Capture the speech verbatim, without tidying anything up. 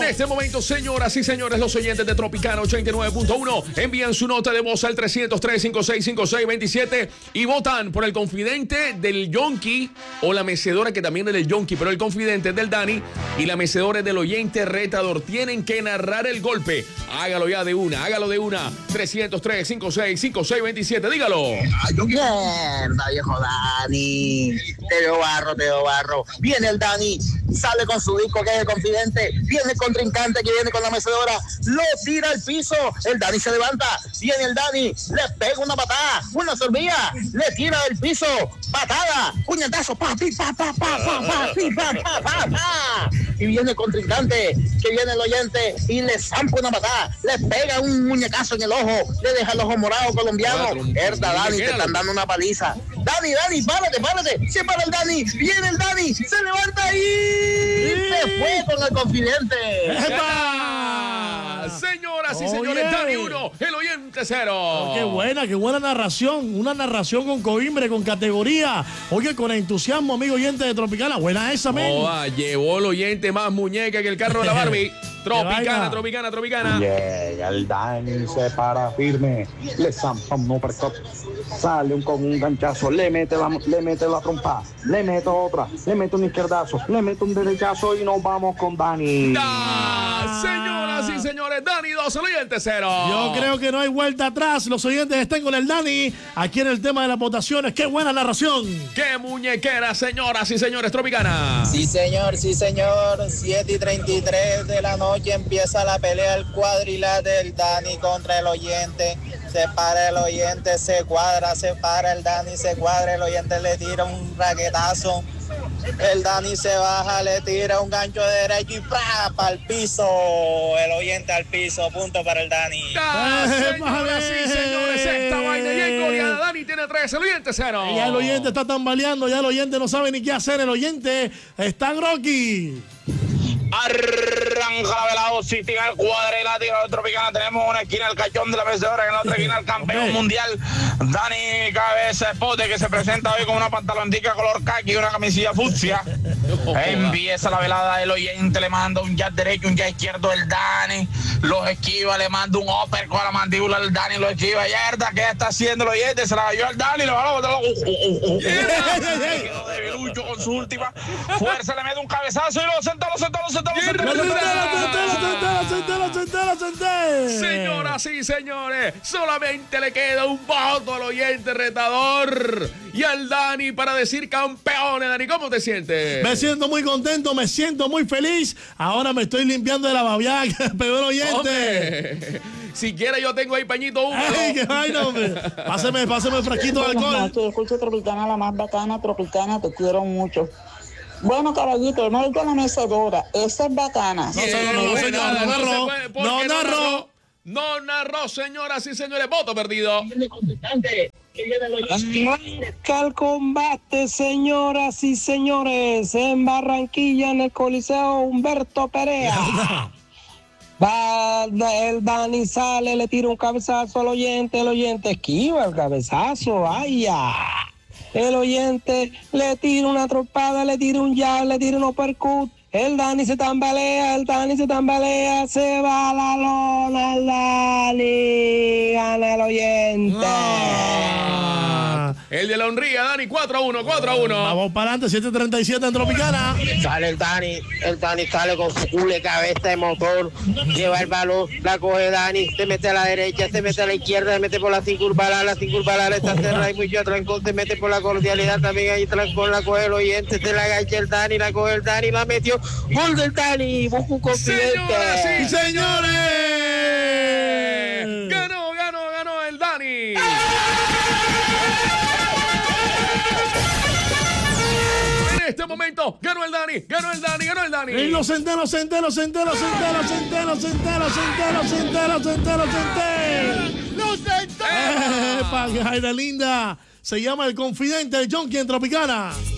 este momento, señoras y señores, los oyentes de Tropicana ochenta y nueve punto uno envían su nota de voz al trescientos tres, cincuenta y seis, cincuenta y seis, veintisiete y votan por el confidente del Yonki o la mecedora que también es del Yonki, pero el confidente es del Dani y la mecedora es del oyente retador. Tienen que narrar el golpe. Hágalo ya de una, hágalo de una. trescientos tres, cincuenta y seis, cincuenta y seis, veintisiete, dígalo. Mierda, viejo Dani. Teo Barro, Teo Barro. Viene el Dani, sale con su disco que es el confidente. Viene el contrincante que viene con la mecedora. Lo tira al piso. El Dani se levanta. Viene el Dani, le pega una patada, una sorbilla, le tira del piso. Patada, puñetazo, pa, pi, pa, pa, pa, pa, pa, pi, pa, pa, pa, pa. Y viene el contrincante, que viene el oyente y le zampa una patada, le pega un muñecazo en el ojo, le deja el ojo morado colombiano. Herda, Dani, te están dando una paliza. Dani, Dani, párate, párate. Se para el Dani, viene el Dani, se levanta y se fue con el confidente. ¡Epa! Señoras y señores, Oye. Dani uno, el oyente cero. Oh, qué buena, qué buena narración. Una narración con coimbre, con categoría. Oye, con entusiasmo, amigo oyente de Tropicana. Buena esa, men. Joda, llevó el oyente más muñeca que el carro de la Barbie. Tropicana, vaina. tropicana, tropicana. Llega el Dani, se para firme, le zampa un uppercut, sale un, con un ganchazo, le mete, la, le mete la trompa, le mete otra, le mete un izquierdazo, le mete un derechazo y nos vamos con Dani. Da, señoras y señores, Dani dos, el oyente cero. Yo creo que no hay vuelta atrás. Los oyentes están con el Dani. Aquí en el tema de las votaciones. ¡Qué buena narración! ¡Qué muñequera, señoras y señores, Tropicana! Sí, señor, sí, señor. siete y treinta y tres de la noche empieza la pelea, el cuadrilátero del Dani contra el oyente. Se para el oyente, se cuadra, se para el Dani, se cuadra, el oyente le tira un raquetazo. El Dani se baja, le tira un gancho de derecho y ¡pra! Para el piso. El oyente al piso, punto para el Dani. Da, señoras y señores, esta vaina bien goleada. Dani tiene tres, el oyente cero. Ya el oyente está tambaleando, ya el oyente no sabe ni qué hacer. El oyente está Rocky. Arranca la velado, City en el cuadrilátero de Tropicana. Tenemos una esquina el cachón de la mecedora, en la otra esquina el campeón Okay. mundial Dani Cabeza de Pote, que se presenta hoy con una pantalontica color khaki y una camisilla fucsia. Empieza la velada, el oyente le manda un jab derecho, un jab izquierdo del Dani, los esquiva, le manda un upper con la mandíbula del Dani, lo esquiva. Yerda, ¿qué está haciendo el oyente? Se la cayó al Dani, lo va a botar. Quedó debilucho con su última fuerza, le mete un cabezazo y lo senta, lo senta, lo senta, lo senta. ¡Lo senté, lo senté, lo senté, lo senté! Señoras y señores, solamente le queda un voto al oyente retador y al Dani para decir campeones. Dani, ¿cómo te sientes? Me siento muy contento, me siento muy feliz. Ahora me estoy limpiando de la babiada que pegó el oyente. Hombre, si quiere yo tengo ahí pañito húmedo. ¡Ay, qué vaina, hombre! Páseme, páseme el frasquito de Buenas alcohol. noches, escucho Tropicana, la más bacana, Tropicana, te quiero mucho. Bueno, caballito, no oigo la mecedora, esa es bacana. No, señor, no, señor, no narró, no narró. No narró, señoras y señores, voto perdido. Arranca el combate, señoras y señores, en Barranquilla, en el Coliseo Humberto Perea. Va, el Dani sale, le tira un cabezazo al oyente, el oyente esquiva el cabezazo, vaya. El oyente le tira una trompada, le tira un jab, le tira un uppercut. El Dani se tambalea, el Dani se tambalea, se va a la lona, el Dani gana el oyente. Ah. El de la honría, Dani, cuatro a uno, cuatro a uno. Vamos para adelante, siete treinta y siete en Tropicana. Sale el Dani, el Dani sale con su culo de cabeza de motor, lleva el balón, la coge Dani, se mete a la derecha, se mete a la izquierda, se mete por la circunvalar, la circunvalar está cerrada y mucho trancón, se mete por la cordialidad, también ahí trancón, la coge el oyente, se la agacha el Dani, la coge el Dani, la metió, gol del Dani, busca un confidente. Señoras y ¡Y señores! Ganó, ganó, ganó el Dani. En este momento, ganó el Dani, ganó el Dani, ganó el Dani. Y lo senté, lo senté, lo senté, lo senté, lo senté, lo senté, lo senté, lo senté, lo senté, lo senté. ¡Lo senté! ¡Epa, qué vaina linda! Se llama El Confidente de Yonki en Tropicana.